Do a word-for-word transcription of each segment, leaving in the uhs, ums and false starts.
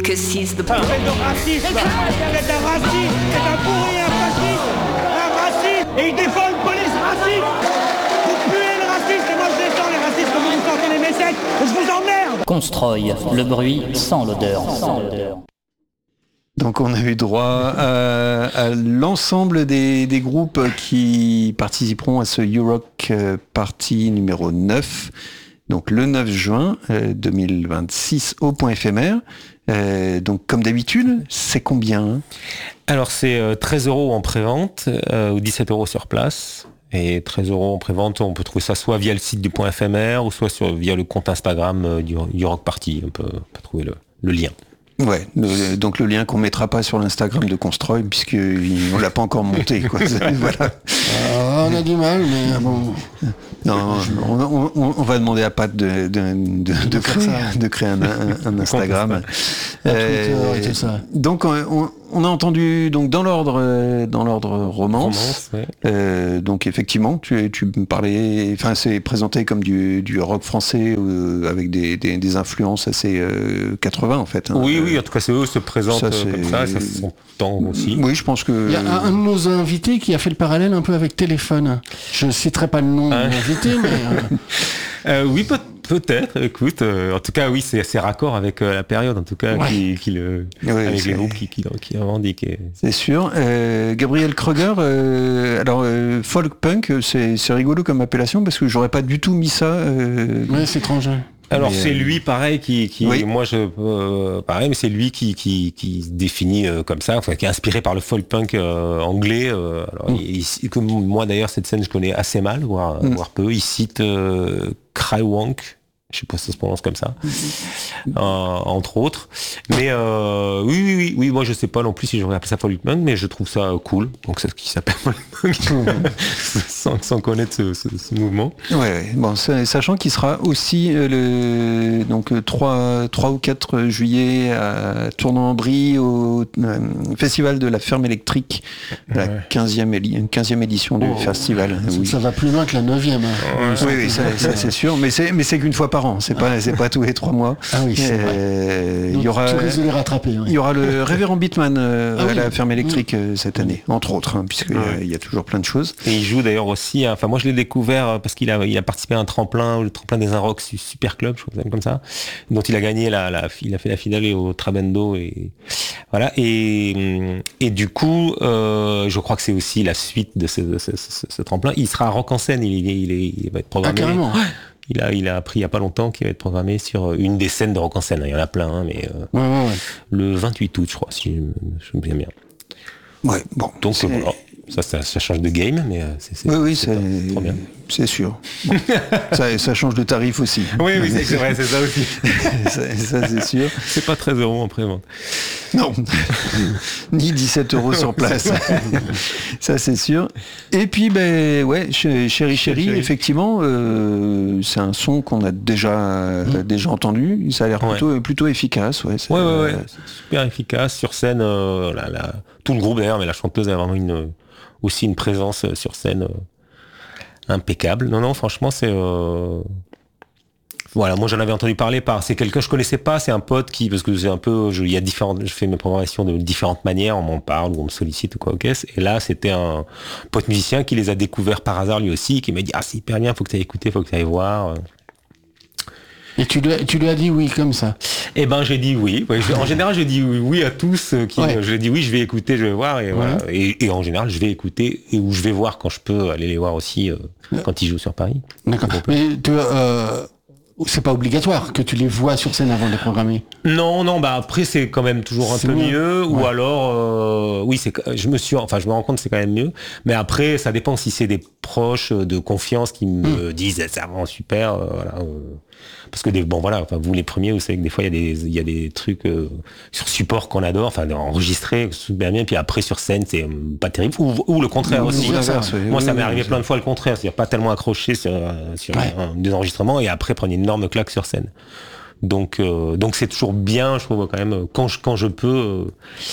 que seize the Ça fait de racisme. C'est un raciste, c'est un pourri, un fasciste, un raciste. Et il défend une police raciste. Vous puez le raciste et moi je défends les racistes comme vous sentez les messages. Je vous emmerde. Constroy, le bruit sans l'odeur. Sans l'odeur. Donc on a eu droit à, à l'ensemble des, des groupes qui participeront à ce Eurock Party numéro neuf, donc le neuf juin deux mille vingt-six au point éphémère. Euh, donc comme d'habitude, c'est combien ? Alors c'est euh, treize euros en pré-vente euh, ou dix-sept euros sur place. Et treize euros en pré-vente, on peut trouver ça soit via le site du point éphémère ou soit sur, via le compte Instagram euh, du Eurock Party. On peut, on peut trouver le, le lien. Ouais, le, donc le lien qu'on mettra pas sur l'Instagram de Constroy puisque on l'a pas encore monté, quoi. Voilà. Euh, on a du mal, mais bon. Non, on, on, on va demander à Pat de, de, de, de, de créer, de créer un, un, un Instagram. Euh, Twitter et tout ça. Donc on, on a entendu donc dans l'ordre dans l'ordre romance. Romance, ouais. Euh, donc effectivement, tu, tu me parlais, enfin c'est présenté comme du, du rock français euh, avec des, des, des influences assez euh, quatre-vingts en fait. Hein. Oui, oui, en tout cas c'est eux se présentent Ça, comme ça, ça se temps aussi. Oui, je pense que. Il y a un, un de nos invités qui a fait le parallèle un peu avec Téléphone. Je ne citerai pas le nom Hein de l'invité, mais. Euh... Euh, oui, peut- peut-être. Écoute, euh, en tout cas, oui, c'est assez raccord avec euh, la période, en tout cas, Ouais. qui, qui le, Oui, avec c'est- les groupes qui, qui, qui revendiquent. et- C'est sûr. Euh, Gabriel Kruger, euh, alors euh, folk punk, c'est, c'est rigolo comme appellation parce que j'aurais pas du tout mis ça. Euh, Ouais, c'est étrange. Alors Mais, c'est euh, lui pareil qui, qui oui. moi je euh, pareil mais c'est lui qui qui, qui se définit euh, comme ça, enfin qui est inspiré par le folk punk euh, anglais. Euh, alors Mm. il, il- comme moi d'ailleurs cette scène je connais assez mal, voire, Mm. voire peu. Il cite euh, Crywank, je sais pas si ça se prononce comme ça, euh, entre autres. Mais euh, oui, oui, oui, oui, moi je sais pas non plus si j'aurais appelé ça folk punk, mais je trouve ça cool. Donc c'est ce qui s'appelle folk punk, sans, sans connaître ce, ce, ce mouvement. Ouais, ouais. Bon, c'est- sachant qu'il sera aussi euh, le donc euh, trois ou quatre juillet à Tournan-en-Brie au euh, festival de la ferme électrique, la Ouais. quinzième, éli- quinzième édition du Oh, festival. Ça, Oui. ça va plus loin que la neuvième. Hein. Oui, oui, ça, ça, c'est sûr, mais c'est mais c'est qu'une fois par an, c'est pas c'est pas tous les trois mois. Ah oui, c'est vrai. Euh, Il Donc, y aura tu risques de les rattraper. Ouais. il y aura le révérend Beatman euh, Ah à oui. la ferme électrique euh, cette année, entre autres, hein, puisqu'il y a- Ouais. il y a toujours plein de choses. Et il joue d'ailleurs aussi, hein, enfin moi je l'ai découvert euh, parce qu'il a, il a participé à un tremplin, le tremplin des Inrocks su- Super Club, je crois que c'est comme ça, dont il a gagné la, la, il a fait la finale au Trabendo et voilà. Et, hum, et du coup, euh, je crois que c'est aussi la suite de ce, de ce, ce- ce tremplin. Il sera à Rock en scène, il, il, est- il, est- il va être Ah, programmé. carrément. Il a, il a appris il y a pas longtemps qu'il va être programmé sur une des scènes de Rock en scène. Il y en a plein, hein, mais euh, Ouais, ouais, ouais. le vingt-huit août, je crois, si je me, je me souviens bien. Ouais, bon. Donc c'est- euh, voilà. Ça, ça, ça change de game, mais euh, c'est, c'est, Oui, oui, c'est c'est, top. Trop bien. c'est sûr. Bon. ça, ça change de tarif aussi. Oui, oui, c'est, c'est vrai, c'est ça aussi. ça, ça, c'est sûr. C'est pas treize euros en pré-vente. Non. Ni dix-sept euros sur place. Ça, c'est sûr. Et puis, ben, ouais, chez- Chéri Chéri, Chéri. effectivement, euh, c'est un son qu'on a déjà, euh, déjà entendu. Ça a l'air Ouais. plutôt, plutôt efficace. Ouais, c'est- Ouais, ouais, ouais. C'est super efficace. Sur scène, euh, la, la- tout le groupe d'ailleurs, mais la chanteuse a vraiment une, aussi une présence euh, sur scène euh, impeccable. Non, non, franchement, c'est... euh, Voilà, moi j'en avais entendu parler par... C'est quelqu'un que je connaissais pas, c'est un pote qui... Parce que c'est un peu... Je, il y a différentes... Je fais mes programmations de différentes manières, on m'en parle ou on me sollicite ou quoi au caisse. Et là, c'était un pote musicien qui les a découverts par hasard lui aussi, qui m'a dit « Ah, c'est hyper bien, faut que tu ailles écouter, faut que tu ailles voir. » Et tu lui, as, tu lui as dit oui comme ça. Eh ben j'ai dit oui. Ouais, je- en général, je dis oui, oui à tous. euh, Qui, Ouais. Je dis oui, je vais écouter, je vais voir. Et, voilà. et, et en général, je vais écouter et où je vais voir quand je peux aller les voir aussi euh, quand ils jouent sur Paris. D'accord. Mais tu, euh, c'est pas obligatoire que tu les vois sur scène avant de les programmer. Non, non. Bah après, c'est quand même toujours un C'est peu mieux. mieux. Ou Ouais. alors, euh, oui, c'est. Je me suis, enfin, je me rends compte, que c'est quand même mieux. Mais après, ça dépend si c'est des proches de confiance qui me disent c'est vraiment super. euh, voilà. euh, Parce que des, bon voilà, enfin vous les premiers, vous savez que des fois il y a des il y a des trucs euh, sur support qu'on adore, enfin enregistrés super bien, puis après sur scène c'est euh, pas terrible ou, ou le contraire Ou aussi. l'inverse, oui. Moi Oui, ça m'est oui, arrivé oui. plein de fois le contraire, c'est-à-dire pas tellement accroché sur euh, sur Ouais. un- des enregistrements et après prendre une énorme claque sur scène. Donc euh, donc c'est toujours bien, je trouve quand même quand je quand je peux. Euh,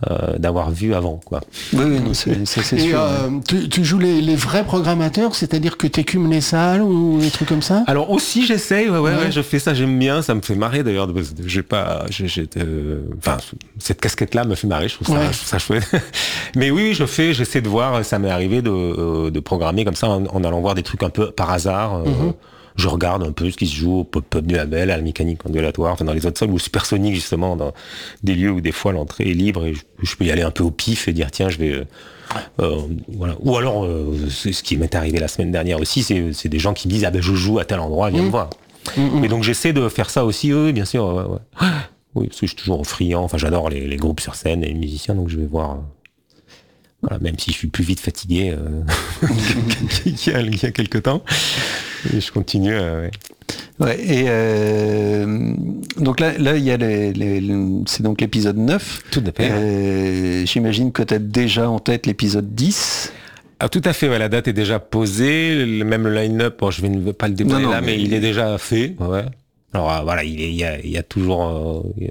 euh, d'avoir vu avant, quoi. Oui, oui, non, c'est, c'est, c'est Et sûr. euh, tu, tu joues les, les vrais programmateurs, c'est-à-dire que tu écumes les salles ou des trucs comme ça? Alors aussi j'essaye, ouais, ouais, Ouais. ouais, je fais ça, j'aime bien, ça me fait marrer d'ailleurs. parce que J'ai pas, j'ai, j'ai, euh, enfin, cette casquette-là me fait marrer, je trouve ça, Ouais. je trouve ça chouette. Mais oui, oui, je fais, j'essaie de voir, ça m'est arrivé de, euh, de programmer comme ça en, en allant voir des trucs un peu par hasard. euh, Mhm. Je regarde un peu ce qui se joue au pop-up du label, à la mécanique ondulatoire, enfin dans les autres salles ou supersonique justement, dans des lieux où des fois l'entrée est libre et je, je peux y aller un peu au pif et dire tiens je vais euh, euh, voilà. Ou alors euh, c'est ce qui m'est arrivé la semaine dernière aussi, c'est, c'est des gens qui me disent ah ben je joue à tel endroit, viens Mmh. me voir. Mmh. Et donc j'essaie de faire ça aussi, oui bien sûr, ouais, ouais. Oui, parce que je suis toujours friand, enfin j'adore les, les groupes sur scène et les musiciens, donc je vais voir. euh, Voilà, même si je suis plus vite fatigué euh, qu'il y a, il y a quelques temps, et je continue. Euh, ouais. Ouais, et euh, donc là, là, il y a les, les, les- c'est donc l'épisode neuf. Tout à fait. Euh, j'imagine que tu as déjà en tête l'épisode dix. Ah, tout à fait, ouais, la date est déjà posée, le- même le line-up, bon, je vais ne pas le dévoiler Non, non, là, mais... mais- il est déjà fait. Ouais. Alors euh, voilà, il, est, il, y a, il y a toujours... euh, il y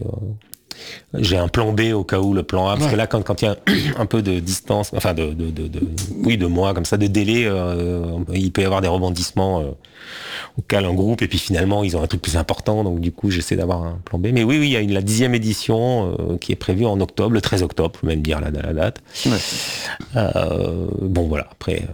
a- j'ai un plan B au cas où le plan A, parce Ouais. que là, quand, quand il y a un peu de distance, enfin de, de, de, de oui, de mois comme ça, de délai, euh, il peut y avoir des rebondissements euh, auquel un groupe, et puis finalement, ils ont un truc plus important, donc du coup, j'essaie d'avoir un plan B. Mais oui, oui, il y a une, la dixième édition euh, qui est prévue en octobre, le treize octobre, faut même dire la, la date. Ouais. Euh, bon, voilà, après...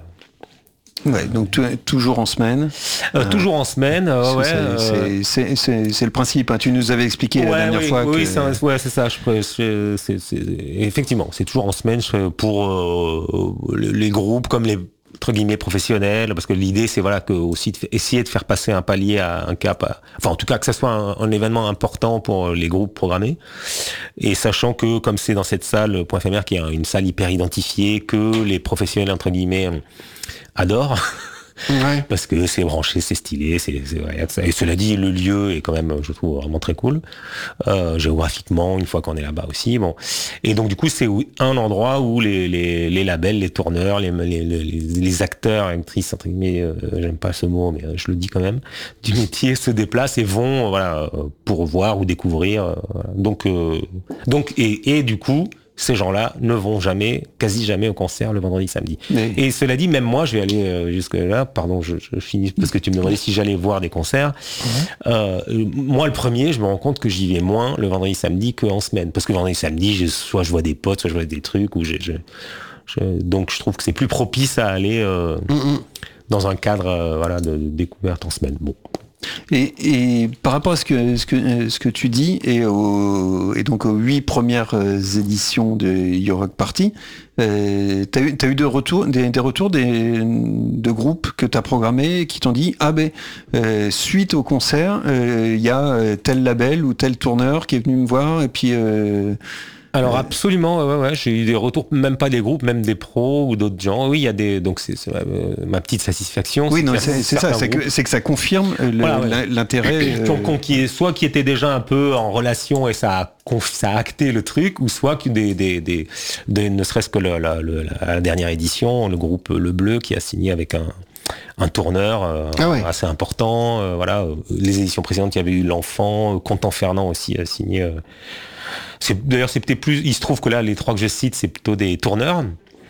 Ouais, donc tu- toujours en semaine. Euh, toujours en semaine, euh, ouais. c'est, euh, c'est, c'est, c'est, c'est le principe. Hein. Tu nous avais expliqué la ouais, dernière oui, fois oui, que c'est, un- ouais, c'est ça. Je, je- c'est, c'est, effectivement, c'est toujours en semaine je- pour euh, les les groupes comme les entre guillemets professionnels, parce que l'idée c'est voilà que aussi de f- essayer de faire passer un palier à un cap, à- enfin en tout cas que ça soit un, un événement important pour les groupes programmés, et sachant que comme c'est dans cette salle Point éphémère qui est une salle hyper identifiée que les professionnels entre guillemets adorent. Ouais. Parce que c'est branché, c'est stylé, c'est, c'est ouais, y a de ça. Et cela dit, le lieu est quand même, je trouve, vraiment très cool. Euh, géographiquement, une fois qu'on est là-bas aussi, bon. Et donc, du coup, c'est un endroit où les, les, les labels, les tourneurs, les, les, les, les acteurs, actrices, entre guillemets, euh, j'aime pas ce mot, mais je le dis quand même, du métier se déplacent et vont, euh, voilà, pour voir ou découvrir. Euh, voilà. Donc, euh, donc, et, et du coup, ces gens-là ne vont jamais, quasi jamais au concert le vendredi, samedi. Mais- Et cela dit, même moi, je vais aller euh, jusque là. Pardon, je, je finis parce que tu me demandais si j'allais voir des concerts. Euh, moi, le premier, je me rends compte que j'y vais moins le vendredi, samedi qu'en semaine, parce que le vendredi, samedi, je, soit je vois des potes, soit je vois des trucs, ou j'ai, je, je- donc je trouve que c'est plus propice à aller euh, Mm-mm. dans un cadre, euh, voilà, de, de découverte en semaine. Bon. Et, et par rapport à ce que, ce que, ce que tu dis, et, au, et donc aux huit premières euh, éditions de Europe Party, euh, tu as eu, t'as eu de retour, des, des retours des, de groupes que tu as programmés qui t'ont dit « Ah ben, euh, suite au concert, il euh, y a euh, tel label ou tel tourneur qui est venu me voir, et puis... Euh, Alors absolument, ouais, ouais, j'ai eu des retours, même pas des groupes, même des pros ou d'autres gens. Oui, il y a des, donc c'est, c'est euh, ma petite satisfaction. Oui, non, qu'il y a c'est, c'est ça, certains c'est groupes que, c'est que ça confirme euh, le- Voilà, ouais. l'in- l'intérêt... euh, Qu'on- qu'on- qui est, soit qui était déjà un peu en relation et ça a, conf- ça a acté le truc, ou soit que des, des, des, des- ne serait-ce que le- la, le- la dernière édition, le groupe Le Bleu qui a signé avec un, un tourneur euh, Ah ouais. assez important. Euh, voilà, les éditions précédentes, il y avait eu L'Enfant, euh, Contant Fernand aussi a signé. Euh, c'est, d'ailleurs, c'est peut-être plus. Il se trouve que là, les trois que je cite, c'est plutôt des tourneurs.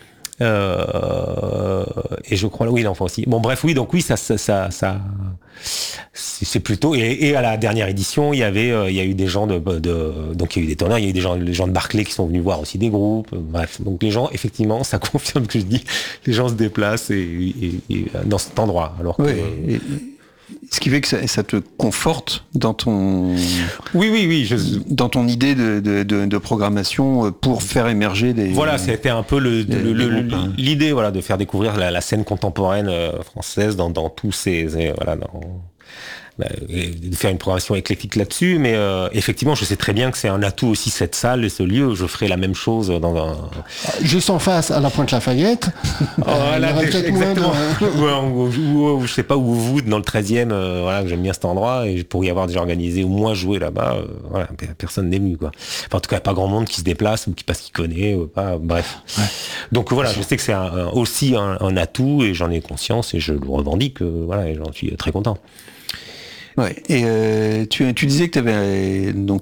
Euh, et je crois là, oui, l'enfant aussi. Bon, bref, oui, donc oui, ça, ça, ça, ça c'est, c'est plutôt. Et, et à la dernière édition, il y avait, euh, il y a eu des gens de, de, donc il y a eu des tourneurs, il y a eu des gens, les gens de Barclay qui sont venus voir aussi des groupes. Bref, donc les gens, effectivement, ça confirme ce que je dis. Les gens se déplacent et, et, et dans cet endroit. Alors que, ouais, et- ce qui fait que ça, ça te conforte dans ton... oui, oui, oui. Je, dans ton idée de, de, de, de programmation pour faire émerger des... Voilà, c'était un peu le, le- les le- groupes, hein. l'idée, voilà, de faire découvrir la, la scène contemporaine euh, française dans, dans tous ces, ces- voilà, dans, bah, et de faire une programmation éclectique là-dessus. Mais euh, effectivement, je sais très bien que c'est un atout aussi cette salle et ce lieu. Je ferai la même chose dans un. Juste en face, à la Pointe Lafayette. Voilà, il y aurait peut-être moins de- exactement. ou, ou- ou- ou je sais pas où vous, dans le treizième, euh, voilà, j'aime bien cet endroit et pour y avoir déjà organisé ou moi jouer là-bas, euh, voilà, pe- personne n'est venu quoi. Enfin, en tout cas, pas grand monde qui se déplace ou qui parce qu'il connaît, ou pas, bref. Ouais. Donc voilà, je sais que c'est un- un- aussi un, un atout et j'en ai conscience et je le revendique, euh, voilà, et j'en suis très content. Ouais. Et euh, tu, tu disais que tu avais donc t'as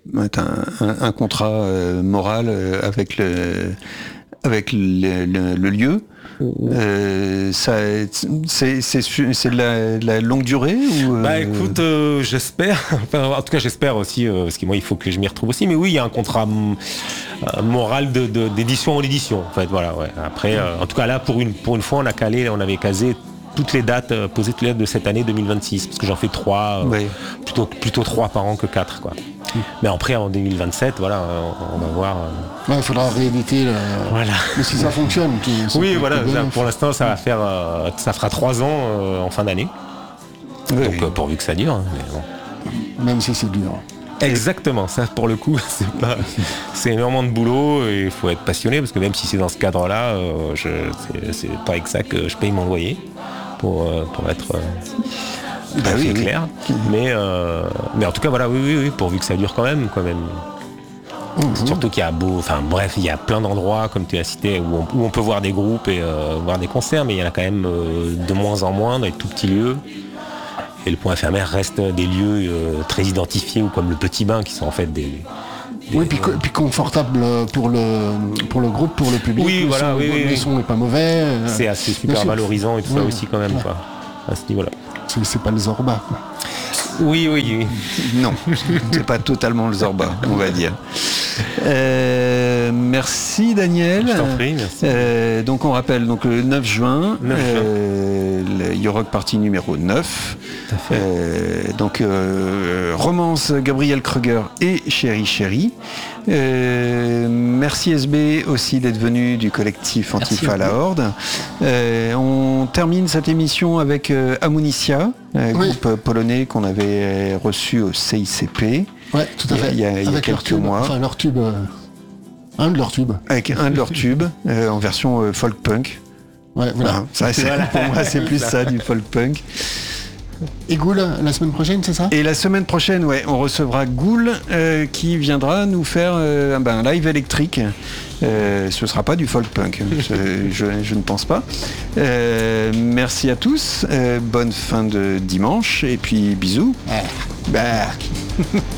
est un, un, un contrat euh, moral euh, avec le avec le, le, le lieu. Euh, ça, c'est, c'est, c'est de la, de la longue durée ou euh... Bah écoute, euh, j'espère. Enfin, en tout cas, j'espère aussi, euh, parce que moi, il faut que je m'y retrouve aussi. Mais oui, il y a un contrat euh, moral de, de, d'édition en édition. En fait, voilà. Ouais. Après, euh, en tout cas là, pour une pour une fois, on a calé, on avait casé toutes les dates, euh, posé toutes les dates de cette année deux mille vingt-six, parce que j'en fais trois, euh, oui. plutôt plutôt trois par an que quatre, quoi. Mais après, en deux mille vingt-sept, voilà, on, on va voir. Euh... Ouais, il faudra rééditer le. Voilà. Mais si ça fonctionne. Ça oui, voilà. Ça, pour l'instant, ça va faire, euh, ça fera trois ans euh, en fin d'année. Oui. Donc, euh, pourvu que ça dure. Hein, mais bon. Même si c'est dur. Exactement. Ça, pour le coup, c'est pas, c'est énormément de boulot et il faut être passionné parce que même si c'est dans ce cadre-là, euh, je, c'est, c'est pas avec ça que je paye mon loyer pour euh, pour être. Euh... Bah oui, oui, clair. Mais, euh, mais en tout cas, voilà, oui, oui, oui, pourvu que ça dure quand même, quand même. Mmh. Surtout qu'il y a beau, enfin bref, il y a plein d'endroits, comme tu as cité, où on, où on peut voir des groupes et euh, voir des concerts, mais il y en a quand même euh, de moins en moins dans les tout petits lieux. Et le Point Éphémère reste des lieux euh, très identifiés, ou comme le Petit Bain, qui sont en fait des... des oui, puis, puis confortable pour le, pour le groupe, pour le public. Oui, voilà, son, oui, le oui. son n'est pas mauvais. C'est assez super valorisant et tout oui. ça aussi quand même, ouais. quoi, à ce niveau-là. C'est, c'est pas le Zorba, quoi. Oui, oui, oui. Non, c'est pas totalement le Zorba, on va dire. Euh, merci Daniel. Je t'en prie, merci. Euh, donc on rappelle donc le neuf juin, neuf juin. Euh, le Euroc Party numéro neuf. Tout à fait. Euh, donc euh, romance Gabriel Kruger et Chéri Chéri. Euh, merci S B aussi d'être venu du collectif Antifa La Horde. Euh, on termine cette émission avec euh, Amunitia, un oui. groupe polonais qu'on avait reçu au C I C P. Ouais, tout à fait. Il y a, il y a avec quelques leur tube, mois. Enfin, leur tube. Euh, un de leurs tubes. Avec un de leurs tubes, euh, en version euh, folk punk. Ouais, voilà. Ah, ça, c'est, voilà. Pour moi, c'est plus ça, du folk punk. Et Ghoul, la semaine prochaine, c'est ça ? Et la semaine prochaine, ouais, on recevra Ghoul euh, qui viendra nous faire euh, ben, un live électrique. Euh, ce ne sera pas du folk punk, je, je, je ne pense pas. Euh, merci à tous, euh, bonne fin de dimanche et puis bisous. Ah. Bah.